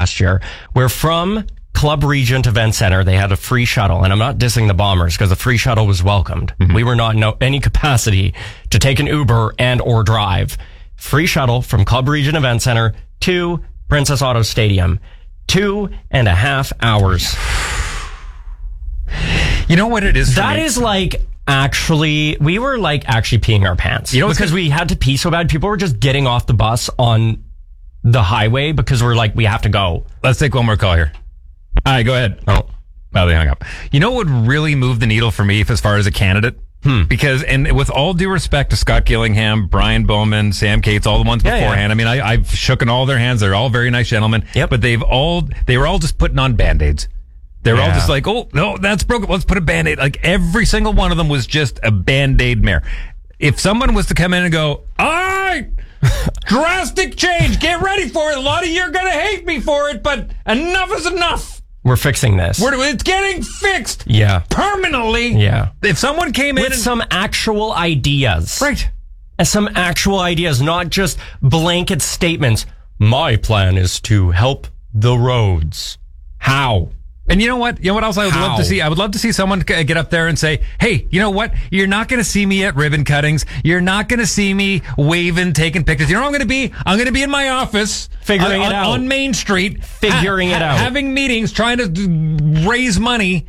last year, where from Club Regent Event Center, they had a free shuttle. And I'm not dissing the Bombers because the free shuttle was welcomed. Mm-hmm. We were not in any capacity to take an Uber and or drive. Free shuttle from Club Regent Event Center to Princess Auto Stadium. 2.5 hours. You know what it is for That me? is like... Actually, we were like actually peeing our pants. You know, because we had to pee so bad. People were just getting off the bus on the highway because we're like, we have to go. Let's take one more call here. All right, go ahead. Oh, they hung up. You know what would really move the needle for me as far as a candidate? Because, and with all due respect to Scott Gillingham, Brian Bowman, Sam Cates, all the ones beforehand. I mean, I've shooken all their hands. They're all very nice gentlemen. Yep. But they were all just putting on Band-Aids. They're all just like, oh, no, that's broken. Let's put a Band-Aid. Like every single one of them was just a Band-Aid mayor. If someone was to come in and go, all right, drastic change, get ready for it. A lot of you are going to hate me for it, but enough is enough. We're fixing this. It's getting fixed. Yeah. Permanently. Yeah. If someone came in with some actual ideas. Right. And some actual ideas, not just blanket statements. My plan is to help the roads. How? And you know what? You know what else I would love to see? I would love to see someone get up there and say, hey, you know what? You're not going to see me at ribbon cuttings. You're not going to see me waving, taking pictures. You know what I'm going to be? I'm going to be in my office. Figuring it out. On Main Street. Figuring it out. Having meetings, trying to raise money.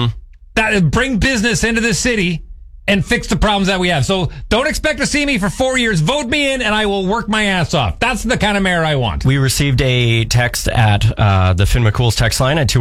That bring business into the city and fix the problems that we have. So don't expect to see me for 4 years. Vote me in and I will work my ass off. That's the kind of mayor I want. We received a text at the Finn McCool's text line at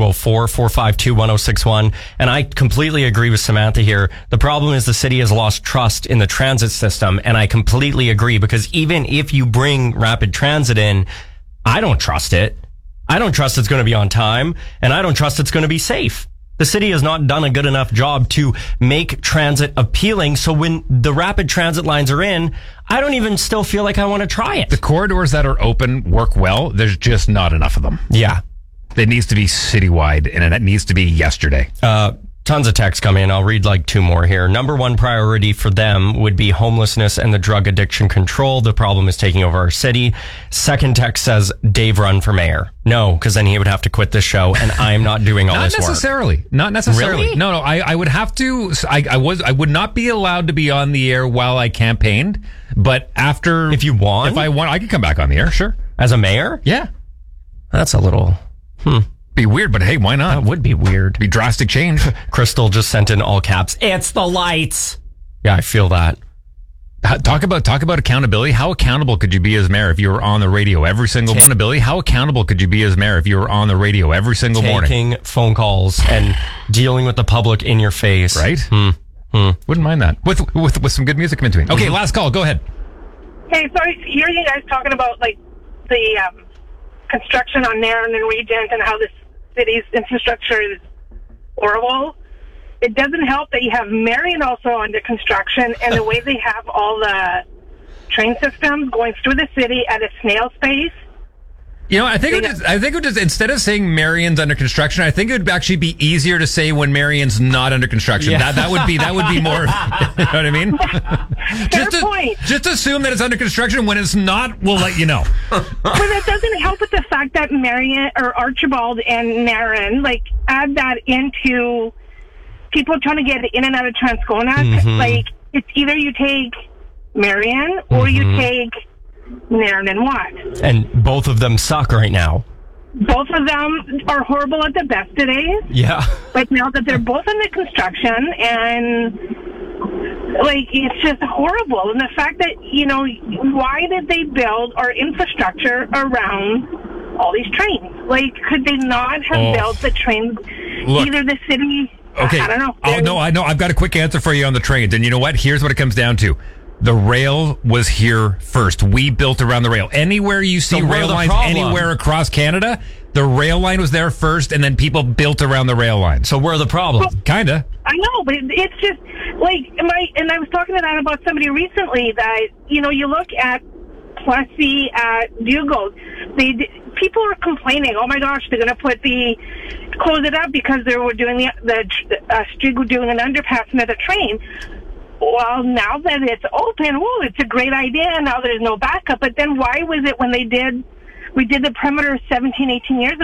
204-452-1061. And I completely agree with Samantha here. The problem is the city has lost trust in the transit system. And I completely agree because even if you bring rapid transit in, I don't trust it. I don't trust it's going to be on time. And I don't trust it's going to be safe. The city has not done a good enough job to make transit appealing. So when the rapid transit lines are in, I don't even still feel like I want to try it. The corridors that are open work well. There's just not enough of them. Yeah. It needs to be citywide and it needs to be yesterday. Tons of texts come in. I'll read like two more here. Number one priority for them would be homelessness and the drug addiction control. The problem is taking over our city. Second text says, Dave run for mayor. No, because then he would have to quit this show and I'm not doing all this work. Not necessarily. Really? No, I would have to, I would not be allowed to be on the air while I campaigned, but after. If you want? If I want, I could come back on the air, sure. As a mayor? Yeah. That's a little, Be weird, but hey, why not? That would be weird. Be drastic change. Crystal just sent in all caps. It's the lights. Yeah, I feel that. Talk about accountability. How accountable could you be as mayor if you were on the radio every single accountability? How accountable could you be as mayor if you were on the radio every single morning? Taking phone calls and dealing with the public in your face. Right? Wouldn't mind that. With some good music in between. Okay, last call. Go ahead. Hey, so I hear you guys talking about like the construction on Nairn and Regent and how this city's infrastructure is horrible. It doesn't help that you have Marion also under construction and the way they have all the train systems going through the city at a snail's pace. You know, I think it would just instead of saying Marion's under construction, I think it would actually be easier to say when Marion's not under construction. Yeah. That would be more. You know what I mean? Fair point. Just assume that it's under construction. When it's not, we'll let you know. But that doesn't help with the fact that Marion or Archibald and Nairn add that into people trying to get in and out of Transcona. Like it's either you take Marion or you take Nairn and Watt. And both of them suck right now. Both of them are horrible at the best of days. Yeah. But now that they're both under construction and it's just horrible. And the fact that, why did they build our infrastructure around all these trains? Could they not have built the trains? Look, either the city, okay. I don't know. Oh, no, I know. I've got a quick answer for you on the trains. And you know what? Here's what it comes down to. The rail was here first. We built around the rail. Anywhere you see rail lines anywhere across Canada, the rail line was there first, and then people built around the rail line. So we're the problem. Kinda. I know, but it's just and I was talking to that about somebody recently that, you look at Plessy, at Dugald, people are complaining, oh my gosh, they're going to close it up because they were doing the street doing an underpass near the train. Well, now that it's open, it's a great idea. Now there's no backup. But then why was it when we did the perimeter 17, 18 years ago?